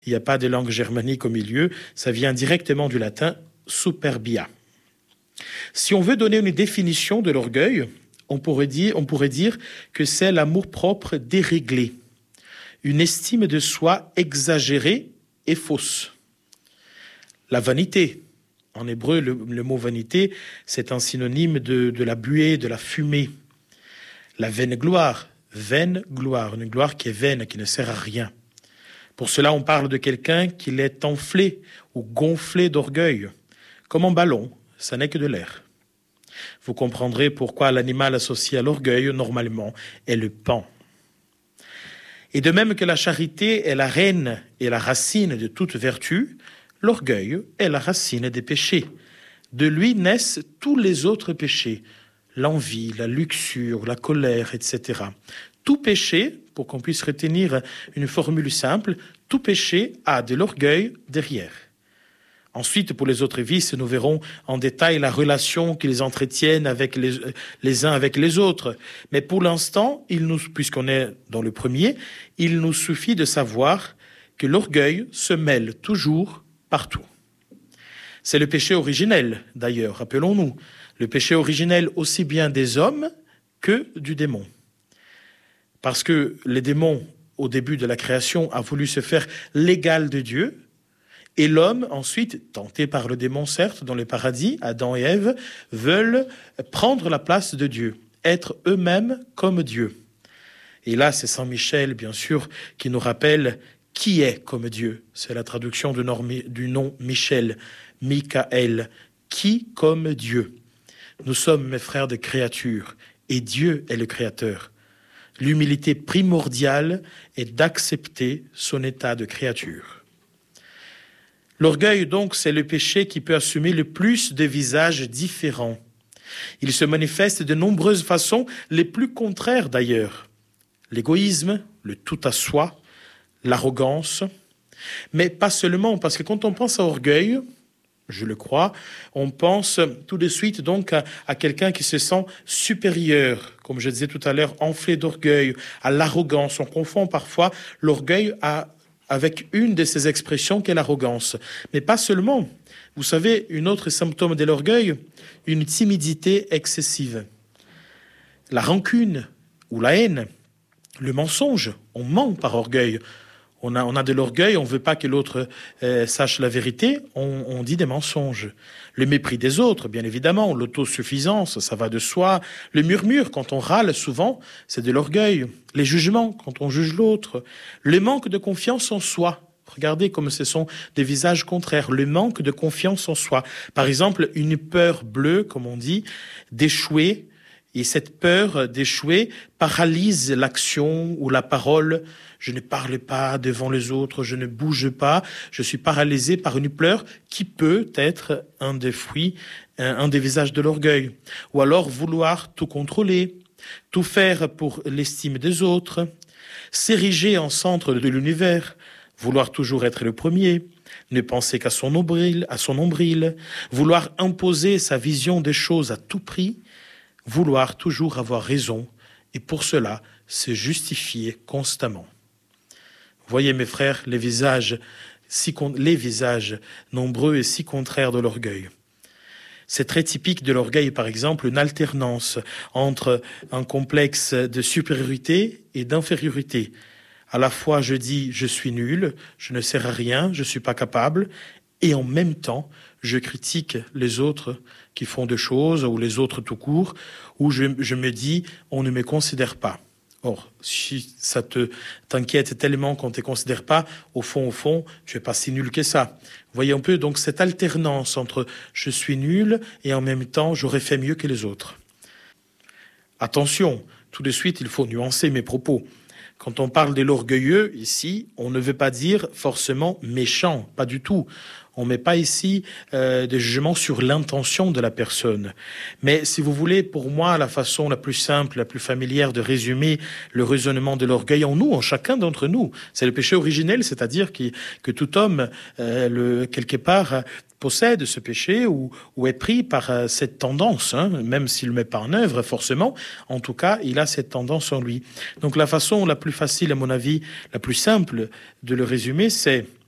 Il n'y a pas de langue germanique au milieu, ça vient directement du latin superbia. Si on veut donner une définition de l'orgueil, on pourrait dire que c'est l'amour-propre déréglé, une estime de soi exagérée et fausse. La vanité, en hébreu, le mot vanité, c'est un synonyme de la buée, de la fumée. La vaine gloire, une gloire qui est vaine, qui ne sert à rien. Pour cela, on parle de quelqu'un qui l'est enflé ou gonflé d'orgueil, comme un ballon, ça n'est que de l'air. Vous comprendrez pourquoi l'animal associé à l'orgueil, normalement, est le paon. Et de même que la charité est la reine et la racine de toute vertu, l'orgueil est la racine des péchés. De lui naissent tous les autres péchés, l'envie, la luxure, la colère, etc. Tout péché, pour qu'on puisse retenir une formule simple, tout péché a de l'orgueil derrière. Ensuite, pour les autres vices, nous verrons en détail la relation qu'ils entretiennent avec les uns avec les autres. Mais pour l'instant, puisqu'on est dans le premier, il nous suffit de savoir que l'orgueil se mêle toujours partout. C'est le péché originel, d'ailleurs, rappelons-nous. Le péché originel aussi bien des hommes que du démon. Parce que les démons, au début de la création, a voulu se faire l'égal de Dieu, et l'homme, ensuite, tenté par le démon, certes, dans le paradis, Adam et Ève, veulent prendre la place de Dieu, être eux-mêmes comme Dieu. Et là, c'est Saint Michel, bien sûr, qui nous rappelle qui est comme Dieu. C'est la traduction du nom Michel, Michael, qui comme Dieu. Nous sommes, mes frères, des créatures, et Dieu est le Créateur. L'humilité primordiale est d'accepter son état de créature. L'orgueil, donc, c'est le péché qui peut assumer le plus de visages différents. Il se manifeste de nombreuses façons, les plus contraires d'ailleurs. L'égoïsme, le tout à soi, l'arrogance, mais pas seulement, parce que quand on pense à orgueil, je le crois, on pense tout de suite donc à quelqu'un qui se sent supérieur, comme je disais tout à l'heure, enflé d'orgueil, à l'arrogance. On confond parfois l'orgueil avec une de ces expressions qu'est l'arrogance. Mais pas seulement. Vous savez, un autre symptôme de l'orgueil, une timidité excessive. La rancune ou la haine, le mensonge, on ment par orgueil. On a de l'orgueil, on ne veut pas que l'autre sache la vérité, on dit des mensonges. Le mépris des autres, bien évidemment, l'autosuffisance, ça va de soi. Le murmure, quand on râle souvent, c'est de l'orgueil. Les jugements, quand on juge l'autre. Le manque de confiance en soi. Regardez comme ce sont des visages contraires. Le manque de confiance en soi. Par exemple, une peur bleue, comme on dit, d'échouer. Et cette peur d'échouer paralyse l'action ou la parole. Je ne parle pas devant les autres, je ne bouge pas. Je suis paralysé par une peur qui peut être un des fruits, un des visages de l'orgueil. Ou alors vouloir tout contrôler, tout faire pour l'estime des autres, s'ériger en centre de l'univers, vouloir toujours être le premier, ne penser qu'à son nombril, vouloir imposer sa vision des choses à tout prix, vouloir toujours avoir raison et pour cela se justifier constamment. Voyez mes frères, les visages nombreux et si contraires de l'orgueil. C'est très typique de l'orgueil, par exemple, une alternance entre un complexe de supériorité et d'infériorité. À la fois, je dis « je suis nul, je ne sers à rien, je ne suis pas capable », et en même temps, je critique les autres qui font des choses, ou les autres tout court, où je me dis « on ne me considère pas ». Or, si ça t'inquiète tellement qu'on ne te considère pas, au fond, tu n'es pas si nul que ça. Vous voyez un peu donc cette alternance entre « je suis nul » et en même temps « j'aurais fait mieux que les autres ». Attention, tout de suite, il faut nuancer mes propos. Quand on parle de l'orgueilleux, ici, on ne veut pas dire forcément méchant, pas du tout. On ne met pas ici de jugement sur l'intention de la personne. Mais si vous voulez, pour moi, la façon la plus simple, la plus familière de résumer le raisonnement de l'orgueil en nous, en chacun d'entre nous, c'est le péché originel, c'est-à-dire que tout homme, quelque part, possède ce péché ou est pris par cette tendance, même s'il ne le met pas en œuvre forcément, en tout cas, il a cette tendance en lui. Donc la façon la plus facile, à mon avis, la plus simple de le résumer, c'est